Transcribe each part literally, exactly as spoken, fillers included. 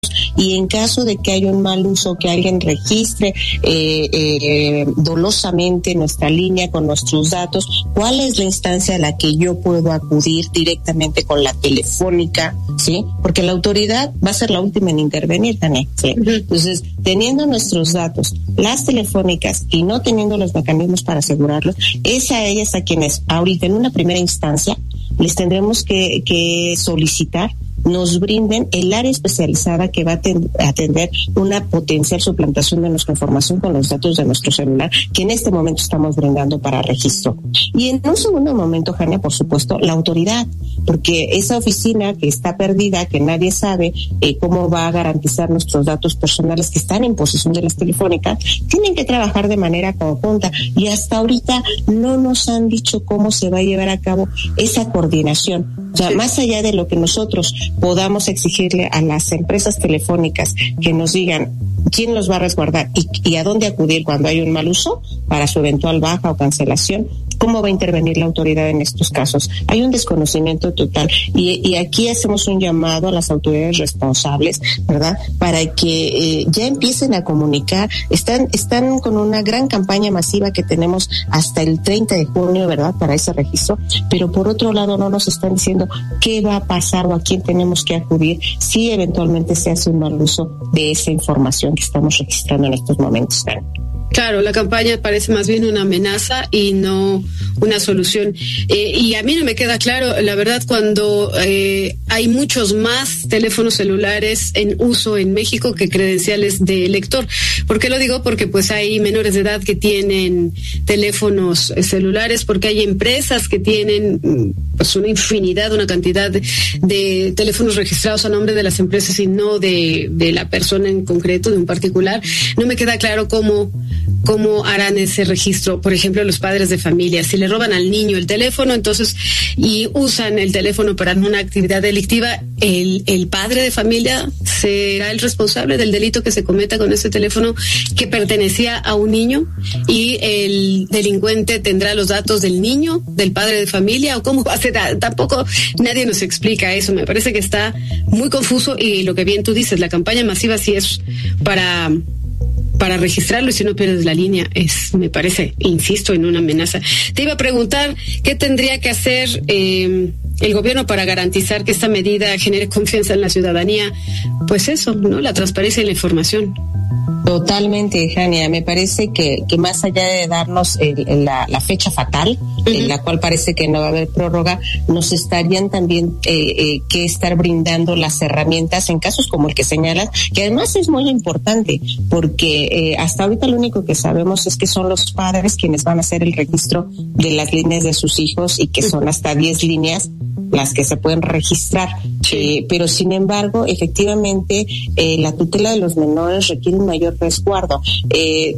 y en caso de que haya un mal uso, que alguien registre eh, eh, dolosamente nuestra línea con nuestros datos, ¿cuál es la instancia a la que yo puedo acudir directamente con la telefónica? ¿Sí? Porque la autoridad va a ser la última en intervenir, Tania, ¿sí? Uh-huh. Entonces, teniendo nuestros datos, las telefónicas y no teniendo los mecanismos para asegurarlos, es a ellas a quienes ahorita en una primera instancia les tendremos que, que solicitar nos brinden el área especializada que va a atender una potencial suplantación de nuestra información con los datos de nuestro celular, que en este momento estamos brindando para registro. Y en un segundo momento, Jania, por supuesto, la autoridad, porque esa oficina que está perdida, que nadie sabe eh, cómo va a garantizar nuestros datos personales que están en posesión de las telefónicas, tienen que trabajar de manera conjunta, y hasta ahorita no nos han dicho cómo se va a llevar a cabo esa coordinación. O sea, más allá de lo que nosotros podamos exigirle a las empresas telefónicas que nos digan quién los va a resguardar y, y a dónde acudir cuando hay un mal uso para su eventual baja o cancelación, ¿cómo va a intervenir la autoridad en estos casos? Hay un desconocimiento total, y, y aquí hacemos un llamado a las autoridades responsables, ¿verdad?, para que eh, ya empiecen a comunicar. Están, están con una gran campaña masiva que tenemos hasta el treinta de junio, ¿verdad?, para ese registro, pero por otro lado no nos están diciendo qué va a pasar o a quién tenemos que acudir si eventualmente se hace un mal uso de esa información que estamos registrando en estos momentos. Claro, la campaña parece más bien una amenaza y no una solución. Eh, y a mí no me queda claro, la verdad, cuando eh, hay muchos más teléfonos celulares en uso en México que credenciales de elector. ¿Por qué lo digo? Porque pues hay menores de edad que tienen teléfonos celulares, porque hay empresas que tienen pues una infinidad, una cantidad de, de teléfonos registrados a nombre de las empresas y no de, de la persona en concreto, de un particular. No me queda claro cómo cómo harán ese registro, por ejemplo, los padres de familia. Si le roban al niño el teléfono, entonces, y usan el teléfono para una actividad delictiva, el, el padre de familia será el responsable del delito que se cometa con ese teléfono que pertenecía a un niño, y el delincuente tendrá los datos del niño, del padre de familia, o cómo va a ser. Tampoco nadie nos explica eso. Me parece que está muy confuso, y lo que bien tú dices, la campaña masiva sí es para para registrarlo, y si no pierdes la línea, es, me parece, insisto, en una amenaza. Te iba a preguntar, ¿qué tendría que hacer eh, el gobierno para garantizar que esta medida genere confianza en la ciudadanía? Pues eso, ¿no? La transparencia y la información. Totalmente, Jania. Me parece que, que más allá de darnos el, el, la, la fecha fatal, uh-huh, en la cual parece que no va a haber prórroga, nos estarían también eh, eh, que estar brindando las herramientas en casos como el que señalas, que además es muy importante, porque eh, hasta ahorita lo único que sabemos es que son los padres quienes van a hacer el registro de las líneas de sus hijos, y que son hasta diez líneas las que se pueden registrar. Eh, pero sin embargo, efectivamente, eh, la tutela de los menores requiere un mayor resguardo. Eh,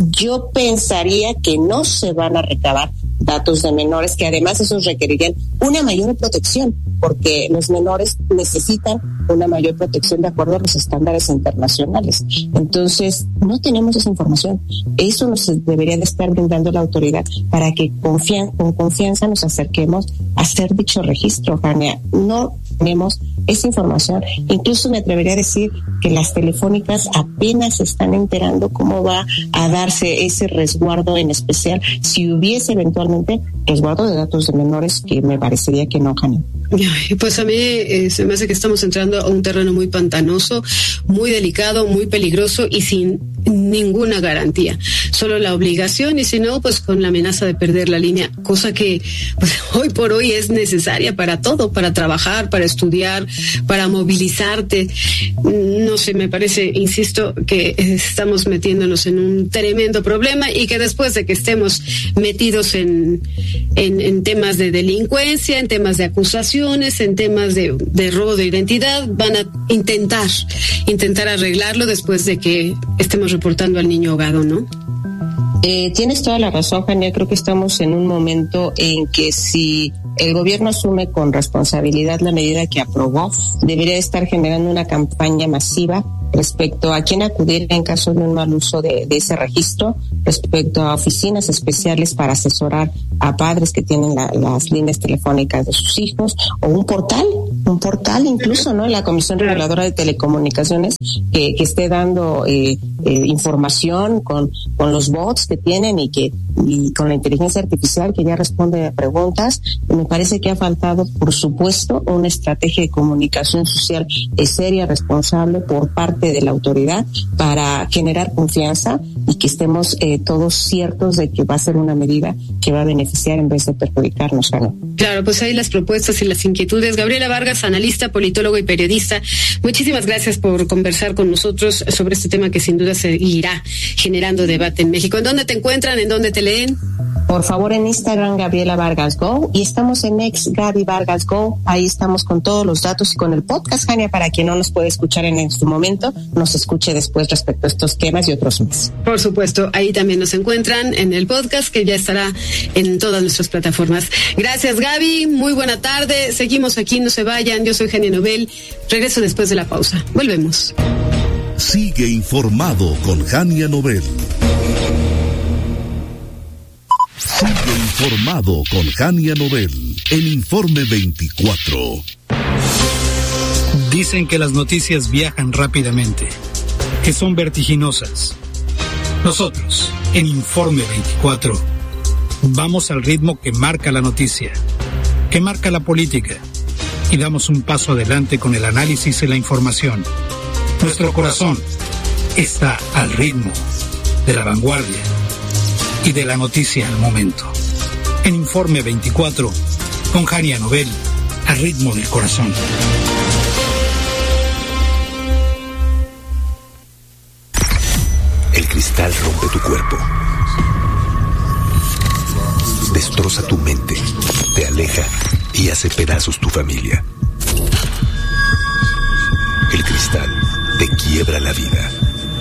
yo pensaría que no se van a recabar datos de menores, que además esos requerirían una mayor protección, porque los menores necesitan una mayor protección de acuerdo a los estándares internacionales. Entonces, no tenemos esa información. Eso nos debería de estar brindando la autoridad para que confian, con confianza nos acerquemos a hacer dicho registro, Jania. No tenemos esa información. Incluso me atrevería a decir que las telefónicas apenas se están enterando cómo va a darse ese resguardo, en especial si hubiese eventualmente resguardo de datos de menores, que me parecería que no, Jania. Pues a mí eh, se me hace que estamos entrando a un terreno muy pantanoso, muy delicado, muy peligroso y sin ninguna garantía. Solo la obligación, y si no, pues con la amenaza de perder la línea, cosa que pues, hoy por hoy es necesaria para todo, para trabajar, para estudiar, para movilizarte. No sé, me parece, insisto, que estamos metiéndonos en un tremendo problema, y que después de que estemos metidos en, en, en temas de delincuencia, en temas de acusaciones, en temas de, de robo de identidad, van a intentar, intentar arreglarlo después de que estemos reportando al niño ahogado, ¿no? Eh, tienes toda la razón, Jania. Creo que estamos en un momento en que si el gobierno asume con responsabilidad la medida que aprobó, debería estar generando una campaña masiva respecto a quién acudir en caso de un mal uso de, de ese registro, respecto a oficinas especiales para asesorar a padres que tienen la, las líneas telefónicas de sus hijos, o un portal, un portal incluso, ¿no? La Comisión Reguladora de Telecomunicaciones que, que esté dando eh, eh, información con, con los bots que tienen y que y con la inteligencia artificial que ya responde a preguntas. Me parece que ha faltado, por supuesto, una estrategia de comunicación social eh, seria, responsable por parte de la autoridad para generar confianza y que estemos eh, todos ciertos de que va a ser una medida que va a beneficiar en vez de perjudicarnos, ¿no? Claro, pues ahí las propuestas y las inquietudes. Gabriela Vargas, analista, politólogo y periodista, muchísimas gracias por conversar con nosotros sobre este tema que sin duda seguirá generando debate en México. ¿En dónde te encuentran? ¿En dónde te leen? Por favor, en Instagram, Gabriela Vargas Go, y estamos en ex Gaby Vargas Go. Ahí estamos con todos los datos y con el podcast, Jania, para quien no nos puede escuchar en este momento, nos escuche después respecto a estos temas y otros más. Por supuesto, ahí también nos encuentran en el podcast, que ya estará en todas nuestras plataformas. Gracias, Gaby. Muy buena tarde. Seguimos aquí, no se vayan. Yo soy Jania Nobel. Regreso después de la pausa. Volvemos. Sigue informado con Jania Nobel. Sigue informado con Jania Nobel, el Informe veinticuatro. Dicen que las noticias viajan rápidamente, que son vertiginosas. Nosotros, en Informe veinticuatro, vamos al ritmo que marca la noticia, que marca la política, y damos un paso adelante con el análisis y la información. Nuestro corazón está al ritmo de la vanguardia y de la noticia al momento. En Informe veinticuatro, con Jania Nobel, al ritmo del corazón. El cristal rompe tu cuerpo, destroza tu mente, te aleja y hace pedazos tu familia. El cristal te quiebra la vida.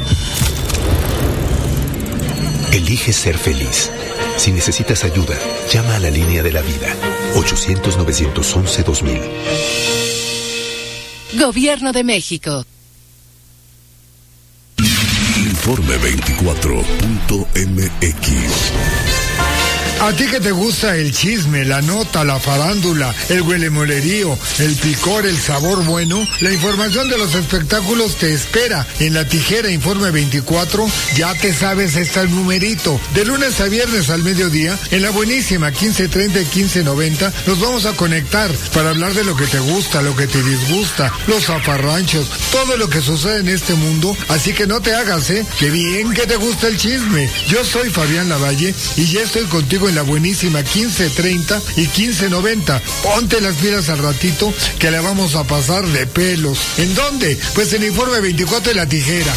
Elige ser feliz. Si necesitas ayuda, llama a la línea de la vida. ochocientos, novecientos once, dos mil. Gobierno de México. Informe veinticuatro punto m x. A ti que te gusta el chisme, la nota, la farándula, el huelemolerío, el picor, el sabor bueno, la información de los espectáculos te espera en La Tijera Informe veinticuatro. Ya te sabes este numerito. De lunes a viernes al mediodía, en la buenísima quince treinta y quince noventa, nos vamos a conectar para hablar de lo que te gusta, lo que te disgusta, los zafarranchos, todo lo que sucede en este mundo. Así que no te hagas, ¿eh? ¡Qué bien que te gusta el chisme! Yo soy Fabián Lavalle y ya estoy contigo en la buenísima quince treinta y quince noventa. Ponte las pilas al ratito que la vamos a pasar de pelos. ¿En dónde? Pues en Informe veinticuatro de La Tijera.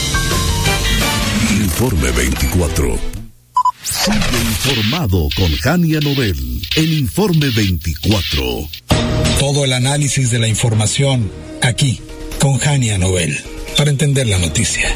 Informe veinticuatro. Sigue informado con Jania Nobel, el Informe veinticuatro. Todo el análisis de la información aquí con Jania Nobel para entender la noticia.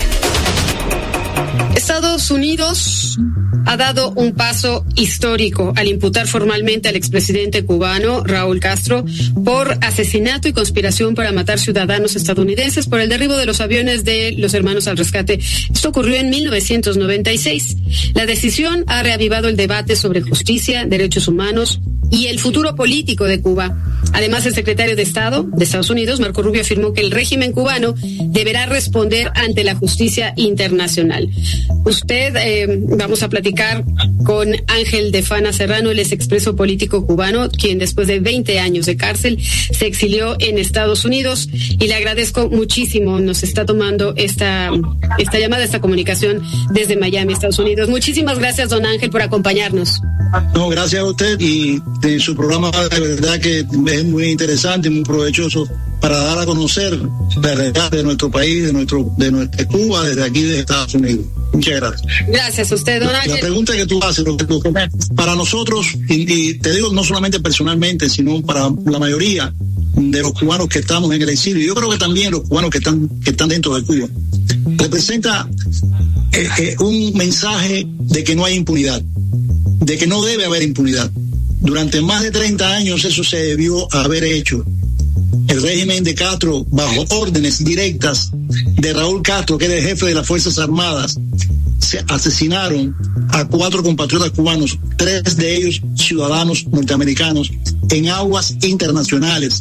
Estados Unidos ha dado un paso histórico al imputar formalmente al expresidente cubano Raúl Castro por asesinato y conspiración para matar ciudadanos estadounidenses por el derribo de los aviones de los Hermanos al Rescate. Esto ocurrió en mil novecientos noventa y seis. La decisión ha reavivado el debate sobre justicia, derechos humanos y el futuro político de Cuba. Además, el secretario de Estado de Estados Unidos, Marco Rubio, afirmó que el régimen cubano deberá responder ante la justicia internacional. Usted, eh, vamos a platicar con Ángel de Fana Serrano, el ex expreso político cubano, quien después de veinte años de cárcel se exilió en Estados Unidos, y le agradezco muchísimo, nos está tomando esta, esta llamada, esta comunicación desde Miami, Estados Unidos. Muchísimas gracias, don Ángel, por acompañarnos. No, gracias a usted, y de su programa de verdad que es muy interesante, muy provechoso para dar a conocer la realidad de nuestro país, de nuestro, de nuestra Cuba, desde aquí de Estados Unidos. Muchas gracias. Gracias a usted, don Ángel. La pregunta que tú haces, lo que tú, para nosotros, y, y te digo no solamente personalmente, sino para la mayoría de los cubanos que estamos en el exilio, yo creo que también los cubanos que están, que están dentro de Cuba, representa eh, eh, un mensaje de que no hay impunidad, de que no debe haber impunidad. Durante más de treinta años eso se debió haber hecho. El régimen de Castro, bajo órdenes directas de Raúl Castro, que era el jefe de las Fuerzas Armadas, se asesinaron a cuatro compatriotas cubanos, tres de ellos ciudadanos norteamericanos, en aguas internacionales,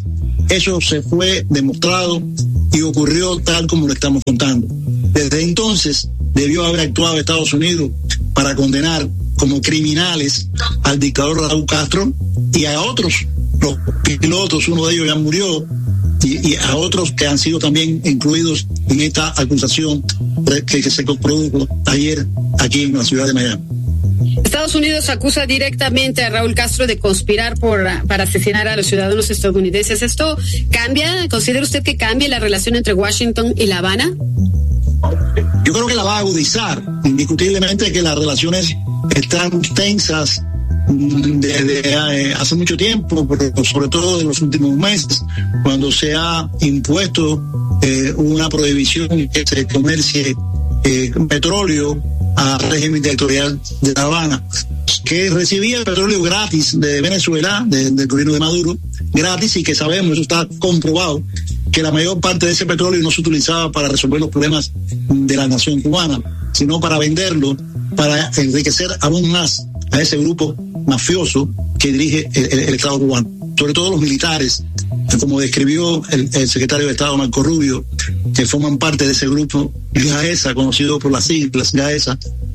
Eso se fue demostrado y ocurrió tal como lo estamos contando. Desde entonces debió haber actuado Estados Unidos para condenar como criminales al dictador Raúl Castro y a otros, los pilotos, uno de ellos ya murió, y, y a otros que han sido también incluidos en esta acusación que, que se produjo ayer aquí en la ciudad de Miami. Estados Unidos acusa directamente a Raúl Castro de conspirar por, para asesinar a los ciudadanos estadounidenses. ¿Esto cambia? ¿Considera usted que cambie la relación entre Washington y La Habana? Yo creo que la va a agudizar. Indiscutiblemente que las relaciones están tensas desde eh, hace mucho tiempo, pero sobre todo en los últimos meses, cuando se ha impuesto eh, una prohibición que se comercie eh, petróleo al régimen dictatorial de La Habana, que recibía el petróleo gratis de Venezuela, de, del gobierno de Maduro, gratis, y que sabemos, eso está comprobado, que la mayor parte de ese petróleo no se utilizaba para resolver los problemas de la nación cubana, sino para venderlo, para enriquecer aún más a ese grupo mafioso que dirige el, el, el Estado cubano, sobre todo los militares, como describió el, el secretario de Estado Marco Rubio, que forman parte de ese grupo GAESA, conocido por las siglas GAESA,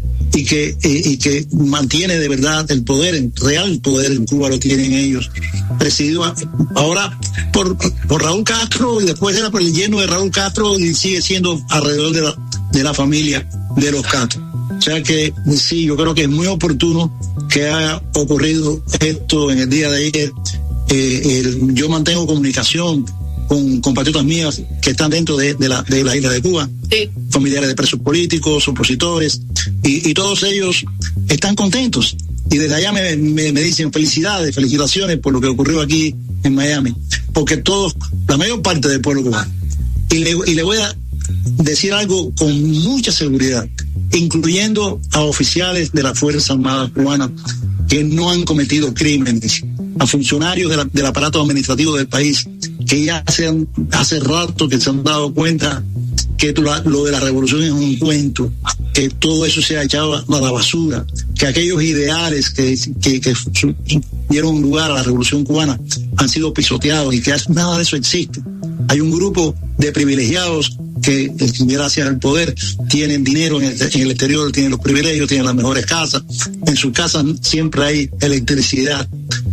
y que, eh, y que mantiene de verdad el poder, el real poder en Cuba lo tienen ellos, presidido a, ahora por, por Raúl Castro, y después era por el yerno de Raúl Castro, y sigue siendo alrededor de la, de la familia de los Castro. O sea que sí, yo creo que es muy oportuno que haya ocurrido esto en el día de ayer. Eh, el, yo mantengo comunicación con compatriotas mías que están dentro de, de, la, de la isla de Cuba, sí, familiares de presos políticos, opositores, y, y todos ellos están contentos. Y desde allá me, me, me dicen felicidades, felicitaciones por lo que ocurrió aquí en Miami, porque todos, la mayor parte del pueblo cubano, y le, y le voy a decir algo con mucha seguridad, incluyendo a oficiales de la Fuerza Armada cubana que no han cometido crímenes, a funcionarios de la, del aparato administrativo del país que ya se han, hace rato que se han dado cuenta que lo, lo de la revolución es un cuento, que todo eso se ha echado a la basura, que aquellos ideales que, que, que dieron lugar a la revolución cubana han sido pisoteados y que nada de eso existe. Hay un grupo de privilegiados que, gracias al poder, tienen dinero en el, en el exterior, tienen los privilegios, tienen las mejores casas. En sus casas siempre hay electricidad,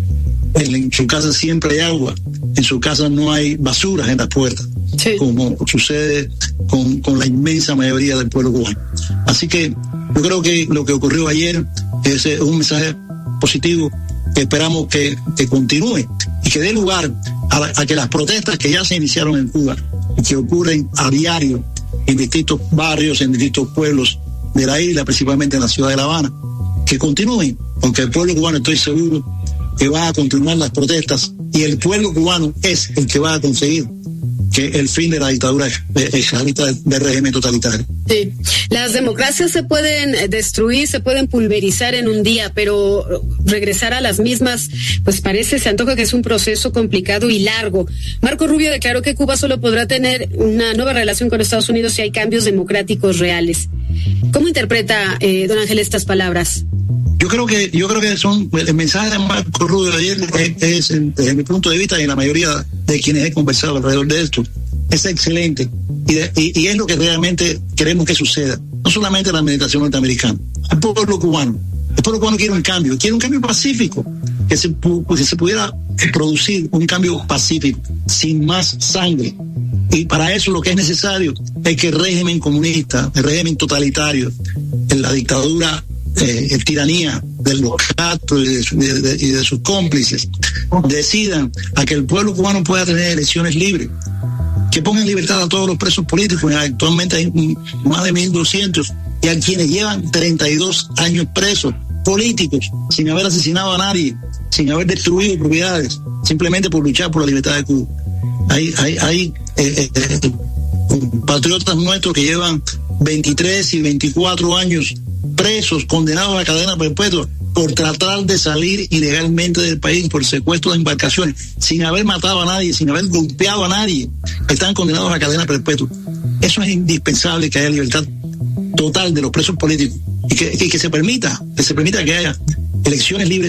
en, en su casa siempre hay agua, en su casa no hay basuras en las puertas, sí, como sucede con, con la inmensa mayoría del pueblo cubano. Así que yo creo que lo que ocurrió ayer es un mensaje positivo que esperamos que, que continúe y que dé lugar a, la, a que las protestas que ya se iniciaron en Cuba y que ocurren a diario en distintos barrios, en distintos pueblos de la isla, principalmente en la ciudad de La Habana, que continúen, porque el pueblo cubano, estoy seguro, que va a continuar las protestas, y el pueblo cubano es el que va a conseguir que el fin de la dictadura islamista del régimen totalitario. Sí, las democracias se pueden destruir, se pueden pulverizar en un día, pero regresar a las mismas, pues parece, se antoja que es un proceso complicado y largo. Marco Rubio declaró que Cuba solo podrá tener una nueva relación con Estados Unidos si hay cambios democráticos reales. ¿Cómo interpreta, eh, don Ángel, estas palabras? Yo creo que yo creo que son el mensaje de Marco Rubio de ayer es, es, desde mi punto de vista y en la mayoría de quienes he conversado alrededor de esto, es excelente y, de, y, y es lo que realmente queremos que suceda. No solamente la administración norteamericana, el pueblo cubano. El pueblo cubano quiere un cambio, quiere un cambio pacífico, que se, que se pudiera producir un cambio pacífico, sin más sangre. Y para eso lo que es necesario es que el régimen comunista, el régimen totalitario, la dictadura, eh, tiranía de los Castro y de, de, de, y de sus cómplices, decidan a que el pueblo cubano pueda tener elecciones libres, que pongan en libertad a todos los presos políticos. Actualmente hay más de mil doscientos, y a quienes llevan treinta y dos años presos políticos, sin haber asesinado a nadie, sin haber destruido propiedades, simplemente por luchar por la libertad de Cuba. Hay, hay, hay eh, eh, patriotas nuestros que llevan veintitrés y veinticuatro años presos, condenados a cadena perpetua por tratar de salir ilegalmente del país, por secuestro de embarcaciones, sin haber matado a nadie, sin haber golpeado a nadie. Están condenados a cadena perpetua. Eso es indispensable, que haya libertad total de los presos políticos y que, y que se permita, que se permita que haya elecciones libres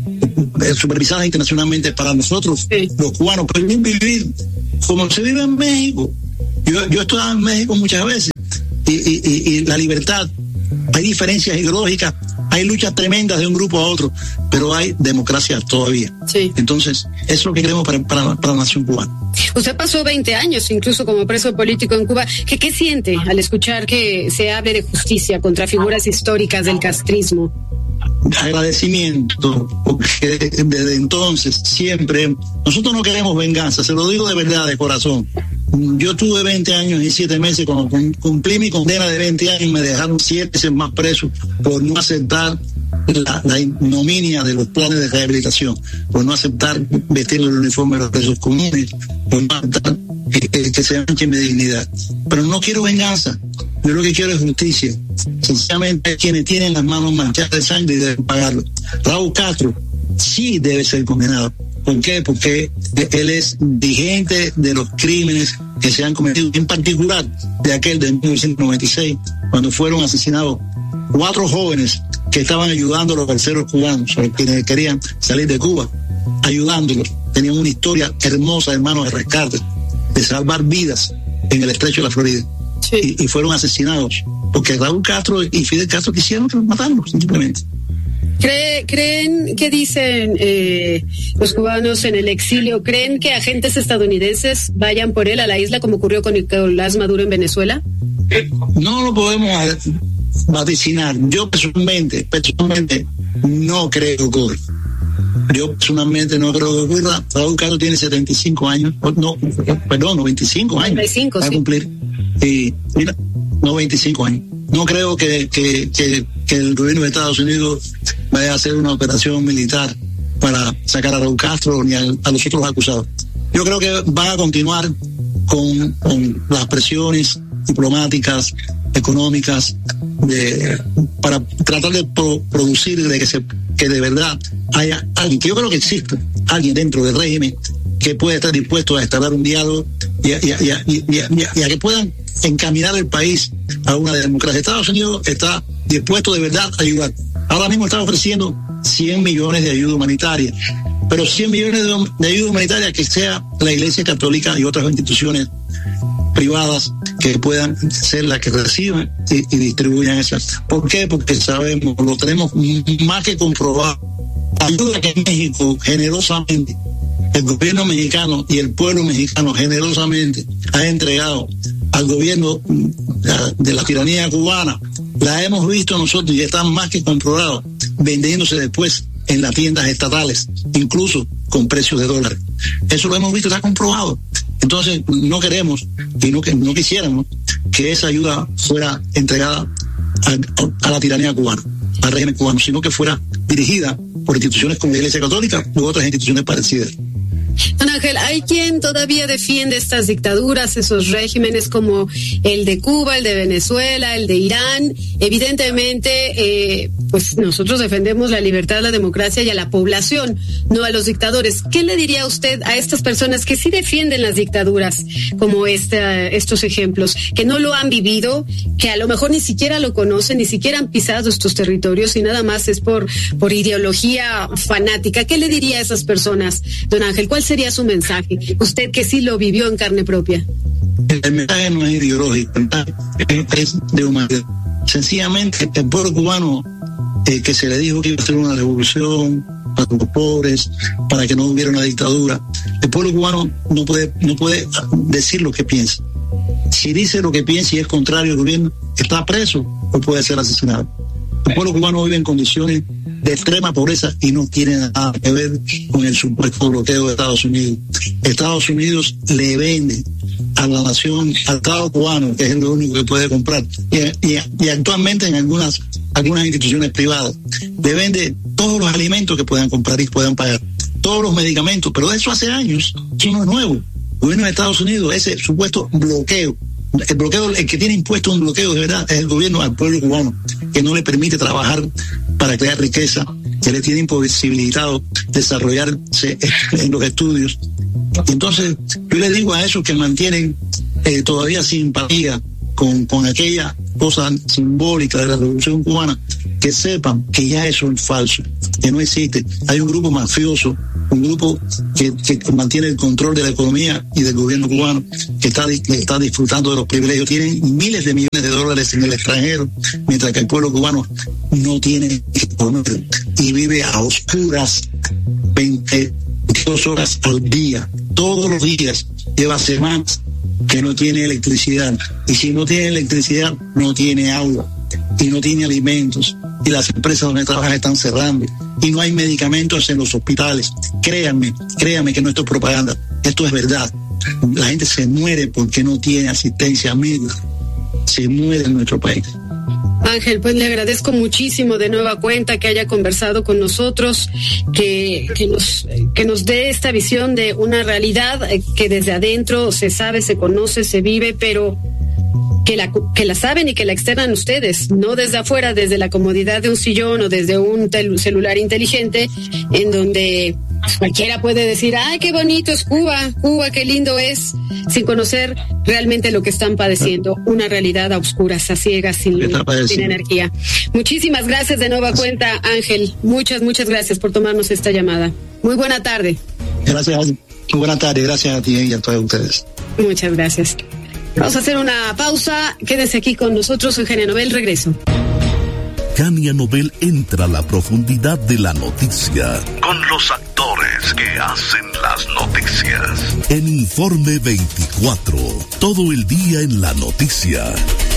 eh, supervisadas internacionalmente para nosotros, sí. los cubanos, pueden vivir como se vive en México. Yo, yo he estado en México muchas veces y, y, y, y la libertad, hay diferencias ideológicas, hay luchas tremendas de un grupo a otro, pero hay democracia todavía. Sí. Entonces, eso es lo que queremos para, para, para la nación cubana. Usted pasó veinte años incluso como preso político en Cuba. ¿Qué, qué siente al escuchar que se hable de justicia contra figuras históricas del castrismo? Agradecimiento, porque desde entonces siempre, nosotros no queremos venganza, se lo digo de verdad, de corazón. Yo tuve veinte años y siete meses, cuando cumplí mi condena de veinte años, me dejaron siete meses más preso por no aceptar la, la ignominia de los planes de rehabilitación, por no aceptar vestir el uniforme de los presos comunes, por no aceptar que, que, que se manche mi dignidad. Pero no quiero venganza, yo lo que quiero es justicia. Sencillamente quienes tienen las manos manchadas de sangre y deben pagarlo. Raúl Castro sí debe ser condenado. ¿Por qué? Porque él es dirigente de los crímenes que se han cometido, en particular de aquel de mil novecientos noventa y seis, cuando fueron asesinados cuatro jóvenes que estaban ayudando a los terceros cubanos, a los que querían salir de Cuba, ayudándolos. Tenían una historia hermosa, hermanos, de rescate, de salvar vidas en el estrecho de la Florida. Sí. Y, y fueron asesinados porque Raúl Castro y Fidel Castro quisieron matarlos, simplemente. ¿Cree, ¿Creen que dicen eh, los cubanos en el exilio? ¿Creen que agentes estadounidenses vayan por él a la isla como ocurrió con Nicolás Maduro en Venezuela? No lo podemos vaticinar. Yo personalmente, personalmente no creo que ocurra. Yo personalmente no creo que ocurra. Raúl Castro tiene setenta y cinco años, no, perdón, noventa y cinco años. noventa y cinco, va a cumplir. Y mira, no veinticinco años. No creo que, que, que, que el gobierno de Estados Unidos vaya a hacer una operación militar para sacar a Raúl Castro ni a, a los otros acusados. Yo creo que van a continuar con, con las presiones diplomáticas, económicas, de, para tratar de pro, producir de que, se, que de verdad haya alguien, que yo creo que existe, alguien dentro del régimen que puede estar dispuesto a establecer un diálogo y a, y a, y a, y a, y a, y a que puedan encaminar el país a una democracia. Estados Unidos está dispuesto de verdad a ayudar. Ahora mismo está ofreciendo cien millones de ayuda humanitaria, pero cien millones de, de ayuda humanitaria que sea la Iglesia Católica y otras instituciones privadas que puedan ser las que reciban y, y distribuyan esas. ¿Por qué? Porque sabemos, lo tenemos más que comprobado. Ayuda que México generosamente, el gobierno mexicano y el pueblo mexicano generosamente ha entregado al gobierno de la tiranía cubana, la hemos visto nosotros y está más que comprobado, vendiéndose después en las tiendas estatales, incluso con precios de dólares. Eso lo hemos visto, está comprobado. Entonces no queremos y no, no quisiéramos que esa ayuda fuera entregada a, a la tiranía cubana, al régimen cubano, sino que fuera dirigida por instituciones como la Iglesia Católica u otras instituciones parecidas. Don Ángel, hay quien todavía defiende estas dictaduras, esos regímenes como el de Cuba, el de Venezuela, el de Irán. Evidentemente, eh, pues nosotros defendemos la libertad, la democracia y a la población, no a los dictadores. ¿Qué le diría usted a estas personas que sí defienden las dictaduras, como esta, estos ejemplos, que no lo han vivido, que a lo mejor ni siquiera lo conocen, ni siquiera han pisado estos territorios y nada más es por, por ideología fanática? ¿Qué le diría a esas personas, don Ángel? ¿Cuál sería su mensaje? Usted que sí lo vivió en carne propia. El mensaje no es ideológico, el mensaje es de humanidad. Sencillamente, el pueblo cubano, eh, que se le dijo que iba a hacer una revolución para los pobres, para que no hubiera una dictadura, el pueblo cubano no puede, no puede decir lo que piensa. Si dice lo que piensa y es contrario al gobierno, está preso o puede ser asesinado. El pueblo cubano vive en condiciones de extrema pobreza y no tiene nada que ver con el supuesto bloqueo de Estados Unidos. Estados Unidos le vende a la nación, al Estado cubano, que es lo único que puede comprar, y, y, y actualmente en algunas, algunas instituciones privadas, le vende todos los alimentos que puedan comprar y puedan pagar, todos los medicamentos, pero eso hace años, eso no es nuevo. El gobierno de Estados Unidos, ese supuesto bloqueo, el bloqueo, el que tiene impuesto un bloqueo de verdad es el gobierno al pueblo cubano, que no le permite trabajar para crear riqueza, que le tiene imposibilitado desarrollarse en los estudios. Entonces, yo le digo a esos que mantienen eh, todavía simpatía con, con aquella cosas simbólicas de la Revolución Cubana, que sepan que ya eso es falso, que no existe. Hay un grupo mafioso, un grupo que, que mantiene el control de la economía y del gobierno cubano, que está, que está disfrutando de los privilegios. Tienen miles de millones de dólares en el extranjero, mientras que el pueblo cubano no tiene que comer y vive a oscuras veintidós horas al día, todos los días. Lleva semanas que no tiene electricidad, y si no tiene electricidad no tiene agua y no tiene alimentos, y las empresas donde trabajan están cerrando y no hay medicamentos en los hospitales. Créanme, créanme que no esto es propaganda, esto es verdad. La gente se muere porque no tiene asistencia médica, se muere en nuestro país. Ángel, pues le agradezco muchísimo de nueva cuenta que haya conversado con nosotros, que, que, nos, que nos dé esta visión de una realidad que desde adentro se sabe, se conoce, se vive, pero que la, que la saben y que la externan ustedes, no desde afuera, desde la comodidad de un sillón o desde un tel- celular inteligente, en donde cualquiera puede decir, ay, qué bonito es Cuba, Cuba, qué lindo es, sin conocer realmente lo que están padeciendo, una realidad a oscuras, a ciegas, sin, sin energía. Muchísimas gracias de nueva cuenta, Ángel. Muchas, muchas gracias por tomarnos esta llamada. Muy buena tarde. Gracias, muy buena tarde, gracias a ti y a todos ustedes. Muchas gracias. Vamos a hacer una pausa. Quédese aquí con nosotros, soy Jania Nobel, regreso. Jania Nobel entra a la profundidad de la noticia con los actores que hacen las noticias. En Informe veinticuatro, todo el día en la noticia.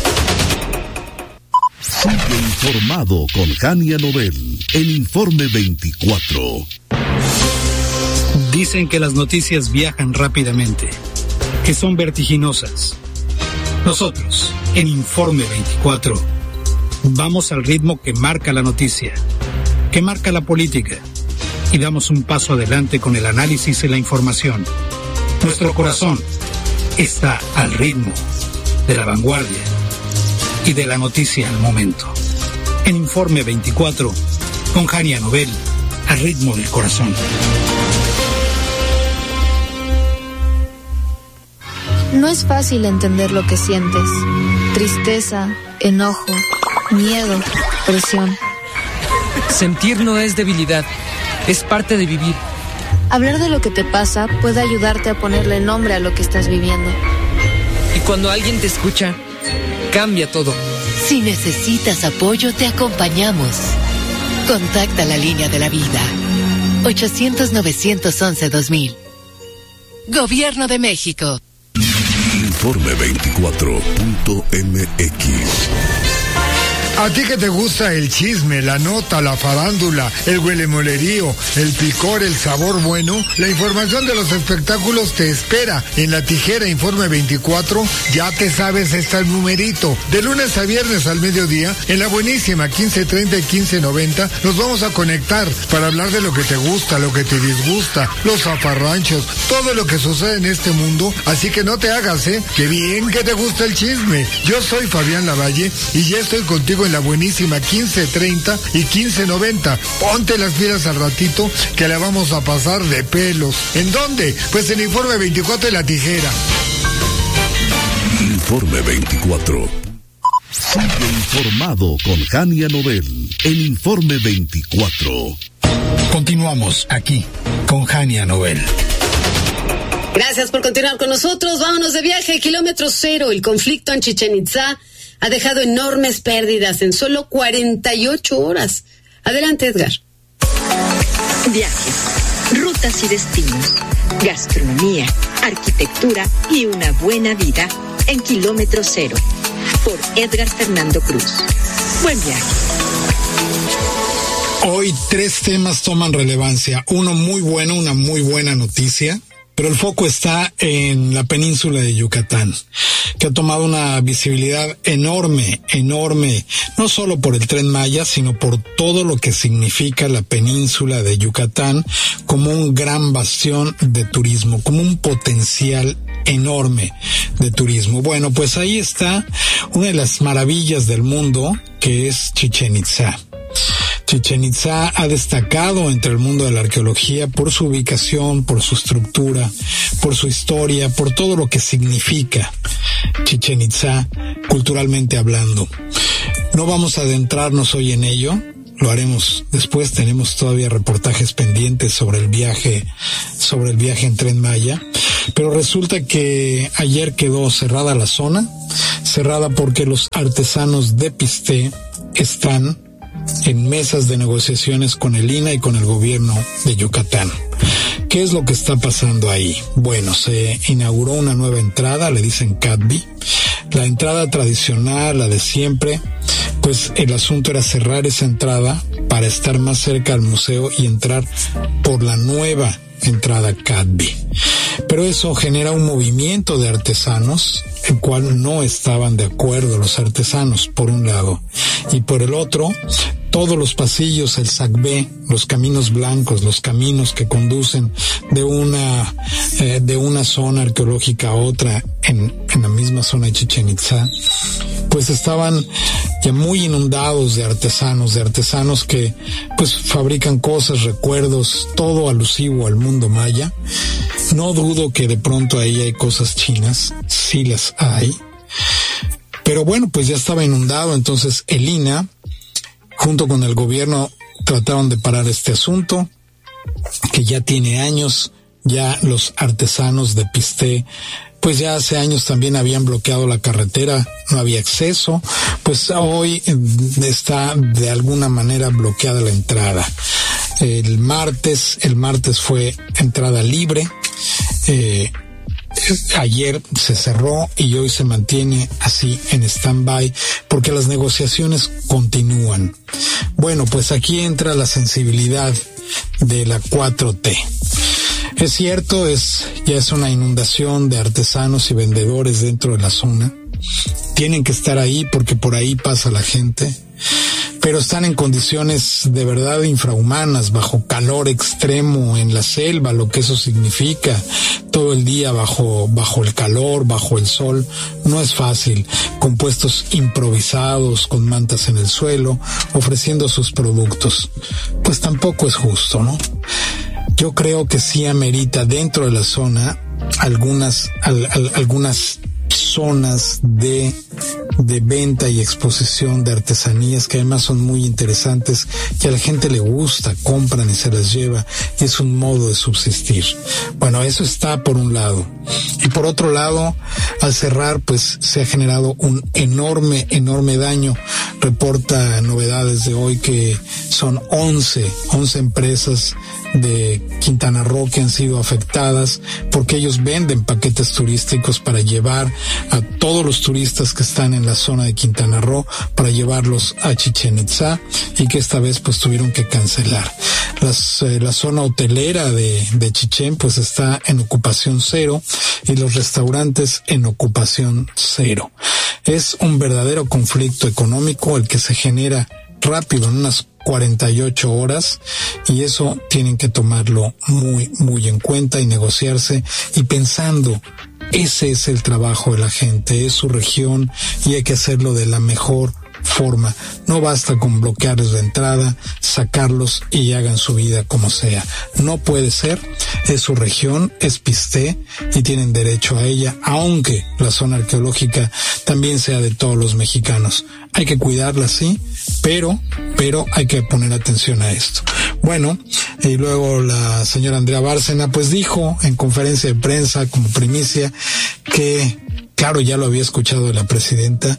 Sigue informado con Jania Nobel en Informe veinticuatro. Dicen que las noticias viajan rápidamente, que son vertiginosas. Nosotros, en Informe veinticuatro, vamos al ritmo que marca la noticia, que marca la política, y damos un paso adelante con el análisis y la información. Nuestro corazón está al ritmo de la vanguardia y de la noticia al momento. En Informe veinticuatro, con Jania Nobel, al ritmo del corazón. No es fácil entender lo que sientes. Tristeza, enojo, miedo, presión. Sentir no es debilidad, es parte de vivir. Hablar de lo que te pasa puede ayudarte a ponerle nombre a lo que estás viviendo. Y cuando alguien te escucha, cambia todo. Si necesitas apoyo, te acompañamos. Contacta la línea de la vida. ochocientos, novecientos once, dos mil. Gobierno de México. Informe veinticuatro punto m x. A ti que te gusta el chisme, la nota, la farándula, el huelemolerío, el picor, el sabor bueno, la información de los espectáculos te espera en La Tijera Informe veinticuatro. Ya te sabes, está el numerito. De lunes a viernes al mediodía, en la buenísima quince treinta y quince noventa, nos vamos a conectar para hablar de lo que te gusta, lo que te disgusta, los zafarranchos, todo lo que sucede en este mundo. Así que no te hagas, ¿eh? ¡Qué bien que te gusta el chisme! Yo soy Fabián Lavalle y ya estoy contigo en la buenísima quince treinta y quince noventa. Ponte las pilas al ratito que la vamos a pasar de pelos. ¿En dónde? Pues en Informe veinticuatro de La Tijera. Informe veinticuatro. Sigue informado con Jania Nobel en Informe veinticuatro. Continuamos aquí con Jania Nobel. Gracias por continuar con nosotros. Vámonos de viaje. Kilómetro cero. El conflicto en Chichén Itzá ha dejado enormes pérdidas en solo cuarenta y ocho horas. Adelante, Edgar. Viajes, rutas y destinos, gastronomía, arquitectura y una buena vida en Kilómetro Cero, por Edgar Fernando Cruz. Buen viaje. Hoy tres temas toman relevancia. Uno muy bueno, una muy buena noticia, pero el foco está en la península de Yucatán, que ha tomado una visibilidad enorme, enorme, no solo por el Tren Maya, sino por todo lo que significa la península de Yucatán como un gran bastión de turismo, como un potencial enorme de turismo. Bueno, pues ahí está una de las maravillas del mundo, que es Chichén Itzá. Chichén Itzá ha destacado entre el mundo de la arqueología por su ubicación, por su estructura, por su historia, por todo lo que significa Chichén Itzá culturalmente hablando. No vamos a adentrarnos hoy en ello, lo haremos después. Tenemos todavía reportajes pendientes sobre el viaje, sobre el viaje en Tren Maya, pero resulta que ayer quedó cerrada la zona, cerrada porque los artesanos de Pisté están en mesas de negociaciones con el I N A y con el gobierno de Yucatán. ¿Qué es lo que está pasando ahí? Bueno, se inauguró una nueva entrada, le dicen Catbi, la entrada tradicional, la de siempre. Pues el asunto era cerrar esa entrada para estar más cerca al museo y entrar por la nueva entrada Catbi. Pero eso genera un movimiento de artesanos, el cual no estaban de acuerdo los artesanos, por un lado, y por el otro, todos los pasillos, el Sacbé, los caminos blancos, los caminos que conducen de una eh, de una zona arqueológica a otra en, en la misma zona de Chichén Itzá, pues estaban ya muy inundados de artesanos, de artesanos que pues fabrican cosas, recuerdos, todo alusivo al mundo maya. No dudo que de pronto ahí hay cosas chinas, sí las hay, pero bueno, pues ya estaba inundado. Entonces el I N A junto con el gobierno trataron de parar este asunto que ya tiene años. Ya los artesanos de Pisté pues ya hace años también habían bloqueado la carretera, no había acceso. Pues hoy está de alguna manera bloqueada la entrada. El martes, el martes fue entrada libre. Eh, ayer se cerró y hoy se mantiene así en stand-by porque las negociaciones continúan. Bueno, pues aquí entra la sensibilidad de la cuatro T. Es cierto, es ya es una inundación de artesanos y vendedores dentro de la zona. Tienen que estar ahí porque por ahí pasa la gente, pero están en condiciones de verdad infrahumanas, bajo calor extremo en la selva, lo que eso significa, todo el día bajo, bajo el calor, bajo el sol. No es fácil, con puestos improvisados, con mantas en el suelo, ofreciendo sus productos. Pues tampoco es justo, ¿no? Yo creo que sí amerita dentro de la zona algunas, al, al, algunas zonas de, de venta y exposición de artesanías que además son muy interesantes, que a la gente le gusta, compran y se las lleva, y es un modo de subsistir. Bueno, eso está por un lado. Y por otro lado, al cerrar, pues se ha generado un enorme, enorme daño. Reporta Novedades de hoy que son once, once empresas de Quintana Roo que han sido afectadas porque ellos venden paquetes turísticos para llevar a todos los turistas que están en la zona de Quintana Roo, para llevarlos a Chichén Itzá, y que esta vez pues tuvieron que cancelar. Las, eh, la zona hotelera de, de Chichén pues está en ocupación cero y los restaurantes en ocupación cero. Es un verdadero conflicto económico el que se genera rápido en unas cuarenta y ocho horas, y eso tienen que tomarlo muy, muy en cuenta y negociarse y pensando, ese es el trabajo de la gente, es su región y hay que hacerlo de la mejor forma. No basta con bloquearles la entrada, sacarlos y hagan su vida como sea. No puede ser, es su región, es Pisté y tienen derecho a ella, aunque la zona arqueológica también sea de todos los mexicanos. Hay que cuidarla, sí, pero, pero hay que poner atención a esto. Bueno, y luego la señora Andrea Bárcena pues dijo en conferencia de prensa como primicia que, claro, ya lo había escuchado de la presidenta,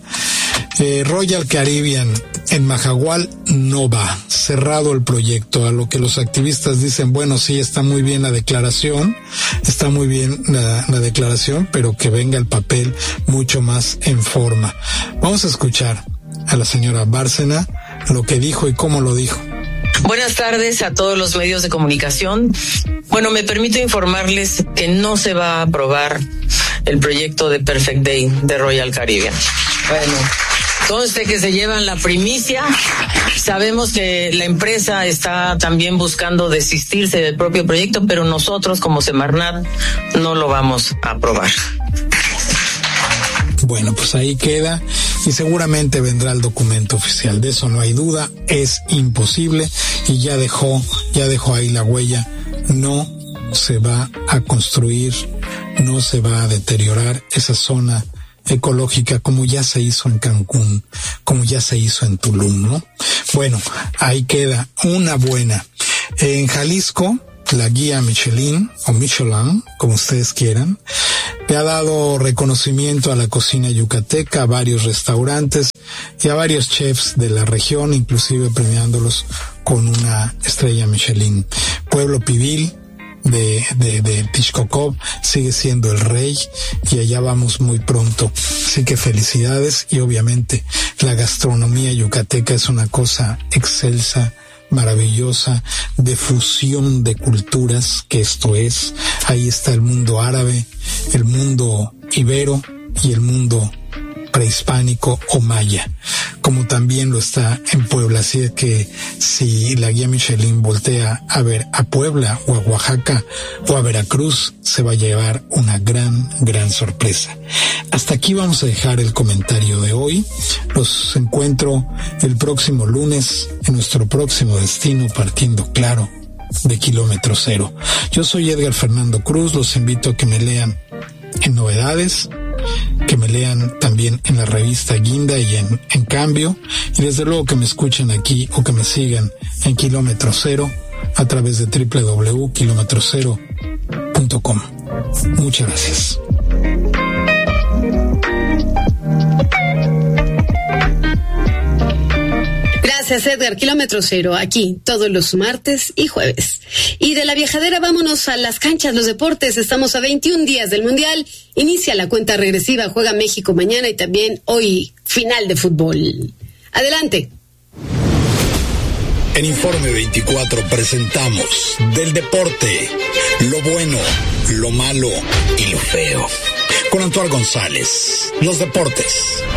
eh, Royal Caribbean en Majagual no va, cerrado el proyecto, a lo que los activistas dicen, bueno, sí, está muy bien la declaración, está muy bien la, la declaración, pero que venga el papel mucho más en forma. Vamos a escuchar a la señora Bárcena lo que dijo y cómo lo dijo. Buenas tardes a todos los medios de comunicación. Bueno, me permito informarles que no se va a aprobar el proyecto de Perfect Day de Royal Caribbean. Bueno, conste que se llevan la primicia. Sabemos que la empresa está también buscando desistirse del propio proyecto, pero nosotros como Semarnat no lo vamos a aprobar. Bueno, pues ahí queda. y seguramente vendrá el documento oficial. De eso no hay duda, es imposible y ya dejó, ya dejó ahí la huella. No se va a construir, no se va a deteriorar esa zona ecológica como ya se hizo en Cancún, como ya se hizo en Tulum, ¿no? Bueno, ahí queda una buena. En Jalisco, la guía Michelin, o Michelin, como ustedes quieran, le ha dado reconocimiento a la cocina yucateca, a varios restaurantes y a varios chefs de la región, inclusive premiándolos con una estrella Michelin. Pueblo Pibil de, de, de Tixcocop sigue siendo el rey y allá vamos muy pronto. Así que felicidades, y obviamente la gastronomía yucateca es una cosa excelsa, maravillosa, de fusión de culturas, que esto es, ahí está el mundo árabe, el mundo ibero y el mundo prehispánico o maya, como también lo está en Puebla. Así es que si la guía Michelin voltea a ver a Puebla o a Oaxaca o a Veracruz, se va a llevar una gran, gran sorpresa. Hasta aquí vamos a dejar el comentario de hoy. Los encuentro el próximo lunes en nuestro próximo destino, partiendo claro de Kilómetro Cero. Yo soy Edgar Fernando Cruz, los invito a que me lean en Novedades, que me lean también en la revista Guinda y en, en Cambio, y desde luego que me escuchen aquí o que me sigan en Kilómetro Cero a través de doble u doble u doble u punto kilómetro cero punto com. Muchas gracias. Gracias, Edgar. Kilómetro Cero, aquí todos los martes y jueves. Y de la viajadera vámonos a las canchas, los deportes. Estamos a veintiún días del Mundial. Inicia la cuenta regresiva, juega México mañana y también hoy final de fútbol. Adelante. En Informe veinticuatro presentamos del deporte, lo bueno, lo malo y lo feo. Con Antoine González, los deportes.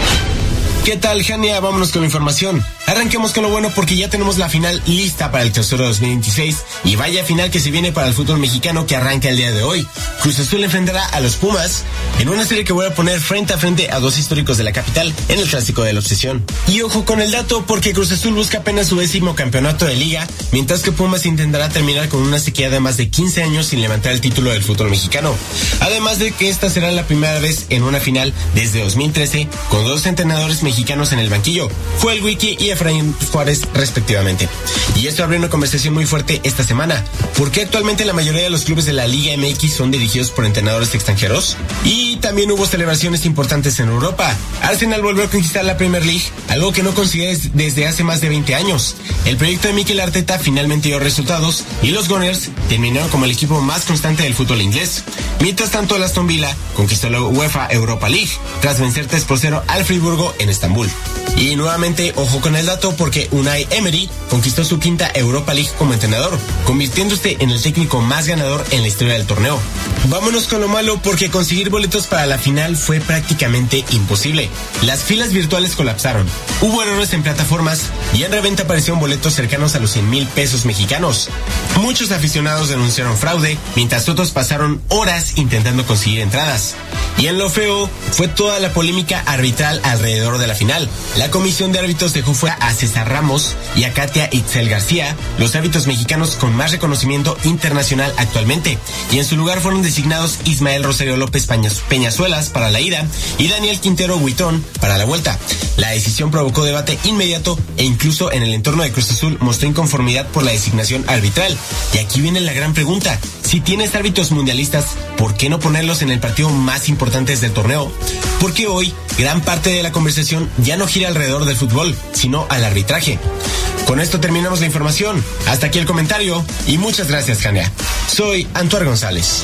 ¿Qué tal, Jania? Vámonos con la información. Arranquemos con lo bueno porque ya tenemos la final lista para el Clausura dos mil veintiséis y vaya final que se viene para el fútbol mexicano que arranca el día de hoy. Cruz Azul enfrentará a los Pumas en una serie que voy a poner frente a frente a dos históricos de la capital en el Clásico de la Obsesión. Y ojo con el dato porque Cruz Azul busca apenas su décimo campeonato de liga, mientras que Pumas intentará terminar con una sequía de más de quince años sin levantar el título del fútbol mexicano. Además de que esta será la primera vez en una final desde dos mil trece con dos entrenadores mexicanos en el banquillo, Joel Wiki y Efraín Juárez respectivamente. Y esto abrió una conversación muy fuerte esta semana, porque actualmente la mayoría de los clubes de la Liga M X son dirigidos por entrenadores extranjeros. Y también hubo celebraciones importantes en Europa. Arsenal volvió a conquistar la Premier League, algo que no consigue desde hace más de veinte años. El proyecto de Mikel Arteta finalmente dio resultados y los Gunners terminaron como el equipo más constante del fútbol inglés. Mientras tanto, el Aston Villa conquistó la UEFA Europa League tras vencer tres por cero al Friburgo en Estambul. Y nuevamente, ojo con el dato porque Unai Emery conquistó su quinta Europa League como entrenador, convirtiéndose en el técnico más ganador en la historia del torneo. Vámonos con lo malo porque conseguir boletos para la final fue prácticamente imposible. Las filas virtuales colapsaron, hubo errores en plataformas y en reventa aparecieron boletos cercanos a los cien mil pesos mexicanos. Muchos aficionados denunciaron fraude, mientras otros pasaron horas intentando conseguir entradas. Y en lo feo fue toda la polémica arbitral alrededor de la final. La comisión de árbitros dejó fuera a César Ramos y a Katia Itzel García, los árbitros mexicanos con más reconocimiento internacional actualmente, y en su lugar fueron designados Ismael Rosario López Peñazuelas para la ida y Daniel Quintero Huitón para la vuelta. La decisión provocó debate inmediato e incluso en el entorno de Cruz Azul mostró inconformidad por la designación arbitral. Y aquí viene la gran pregunta: si tienes árbitros mundialistas, ¿por qué no ponerlos en el partido más importante del torneo? Porque hoy gran parte de la conversación ya no gira alrededor del fútbol, sino al arbitraje. Con esto terminamos la información. Hasta aquí el comentario y muchas gracias, Jania. Soy Antoine González.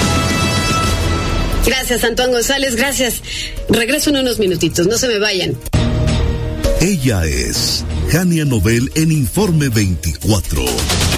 Gracias, Antoine González, gracias. Regreso en unos minutitos, no se me vayan. Ella es Jania Nobel en Informe veinticuatro.